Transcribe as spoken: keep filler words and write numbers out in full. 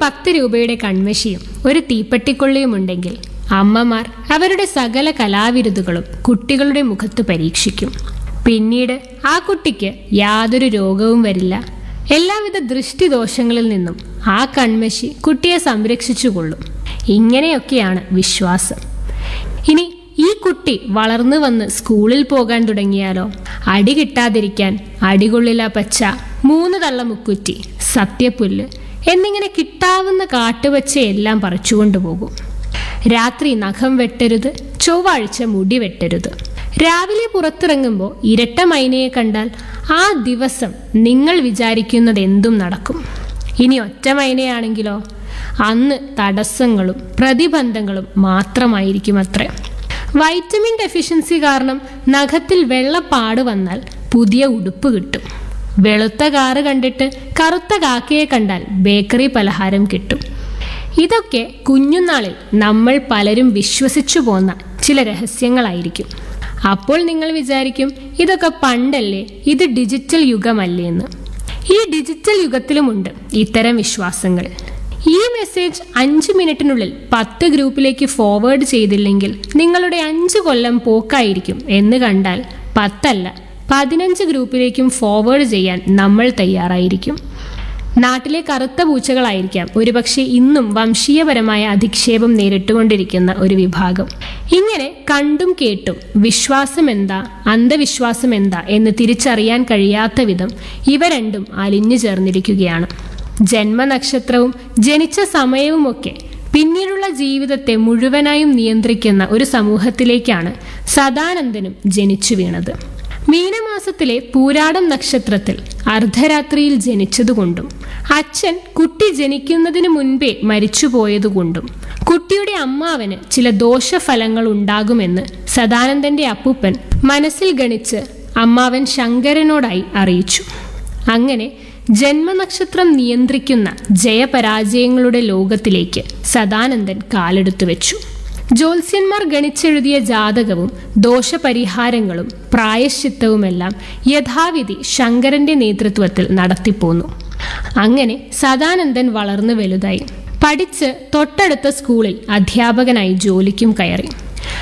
പത്ത് രൂപയുടെ കൺമഷിയും ഒരു തീപ്പെട്ടിക്കൊള്ളിയും ഉണ്ടെങ്കിൽ അമ്മമാർ അവരുടെ സകല കലാവിരുതുകളും കുട്ടികളുടെ മുഖത്ത് പരീക്ഷിക്കും. പിന്നീട് ആ കുട്ടിക്ക് യാതൊരു രോഗവും വരില്ല. എല്ലാവിധ ദൃഷ്ടിദോഷങ്ങളിൽ നിന്നും ആ കൺമഷി കുട്ടിയെ സംരക്ഷിച്ചുകൊള്ളും. ഇങ്ങനെയൊക്കെയാണ് വിശ്വാസം. ഇനി ഈ കുട്ടി വളർന്നു വന്ന് സ്കൂളിൽ പോകാൻ തുടങ്ങിയാലോ? അടി കിട്ടാതിരിക്കാൻ അടികൊള്ളില പച്ച, മൂന്ന് തള്ള മുക്കുറ്റി, സത്യപുല്ല് എന്നിങ്ങനെ കിട്ടാവുന്ന കാട്ടുപച്ചയെല്ലാം പറിച്ചുകൊണ്ടുപോകും. രാത്രി നഖം വെട്ടരുത്, ചൊവ്വാഴ്ച മുടി വെട്ടരുത്. രാവിലെ പുറത്തിറങ്ങുമ്പോൾ ഇരട്ട മൈനയെ കണ്ടാൽ ആ ദിവസം നിങ്ങൾ വിചാരിക്കുന്നത് എന്തും നടക്കും. ഇനി ഒറ്റ മൈനയാണെങ്കിലോ അന്ന് തടസ്സങ്ങളും പ്രതിബന്ധങ്ങളും മാത്രമായിരിക്കും അത്രേ. വൈറ്റമിൻ ഡെഫിഷ്യൻസി കാരണം നഖത്തിൽ വെള്ളപ്പാട് വന്നാൽ പുതിയ ഉടുപ്പ് കിട്ടും. വെളുത്ത കാറ് കണ്ടിട്ട് കറുത്ത കാക്കയെ കണ്ടാൽ ബേക്കറി പലഹാരം കിട്ടും. ഇതൊക്കെ കുഞ്ഞുനാളിൽ നമ്മൾ പലരും വിശ്വസിച്ചു പോന്ന ചില രഹസ്യങ്ങളായിരിക്കും. അപ്പോൾ നിങ്ങൾ വിചാരിക്കും, ഇതൊക്കെ പണ്ടല്ലേ, ഇത് ഡിജിറ്റൽ യുഗമല്ലേ എന്ന്. ഈ ഡിജിറ്റൽ യുഗത്തിലുമുണ്ട് ഇത്തരം വിശ്വാസങ്ങൾ. ഈ മെസ്സേജ് അഞ്ച് മിനിറ്റിനുള്ളിൽ പത്ത് ഗ്രൂപ്പിലേക്ക് ഫോർവേഡ് ചെയ്തില്ലെങ്കിൽ നിങ്ങളുടെ അഞ്ച് കൊല്ലം പോക്കായിരിക്കും എന്ന് കണ്ടാൽ പത്തല്ല പതിനഞ്ച് ഗ്രൂപ്പിലേക്കും ഫോർവേഡ് ചെയ്യാൻ നമ്മൾ തയ്യാറായിരിക്കും. നാട്ടിലെ കറുത്ത പൂച്ചകളായിരിക്കാം ഒരുപക്ഷെ ഇന്നും വംശീയപരമായ അധിക്ഷേപം നേരിട്ടുകൊണ്ടിരിക്കുന്ന ഒരു വിഭാഗം. ഇങ്ങനെ കണ്ടും കേട്ടും വിശ്വാസം എന്താ അന്ധവിശ്വാസം എന്താ എന്ന് തിരിച്ചറിയാൻ കഴിയാത്ത വിധം ഇവ രണ്ടും അലിഞ്ഞു ചേർന്നിരിക്കുകയാണ്. ജന്മനക്ഷത്രവും ജനിച്ച സമയവുമൊക്കെ പിന്നീടുള്ള ജീവിതത്തെ മുഴുവനായും നിയന്ത്രിക്കുന്ന ഒരു സമൂഹത്തിലേക്കാണ് സദാനന്ദനും ജനിച്ചു വീണത്. മീനമാസത്തിലെ പൂരാടം നക്ഷത്രത്തിൽ അർദ്ധരാത്രിയിൽ ജനിച്ചതുകൊണ്ടും അച്ഛൻ കുട്ടി ജനിക്കുന്നതിന് മുൻപേ മരിച്ചുപോയതുകൊണ്ടും കുട്ടിയുടെ അമ്മാവന് ചില ദോഷഫലങ്ങൾ ഉണ്ടാകുമെന്ന് സദാനന്ദന്റെ അപ്പൂപ്പൻ മനസ്സിൽ ഗണിച്ച് അമ്മാവൻ ശങ്കരനോടായി അറിയിച്ചു. അങ്ങനെ ജന്മനക്ഷത്രം നിയന്ത്രിക്കുന്ന ജയപരാജയങ്ങളുടെ ലോകത്തിലേക്ക് സദാനന്ദൻ കാലെടുത്തു വെച്ചു. ജ്യോത്സ്യന്മാർ ഗണിച്ചെഴുതിയ ജാതകവും ദോഷപരിഹാരങ്ങളും പ്രായശ്ചിത്തവുമെല്ലാം യഥാവിധി ശങ്കരന്റെ നേതൃത്വത്തിൽ നടത്തിപ്പോന്നു. അങ്ങനെ സദാനന്ദൻ വളർന്നു വലുതായി. പഠിച്ച് തൊട്ടടുത്ത സ്കൂളിൽ അധ്യാപകനായി ജോലിക്കും കയറി.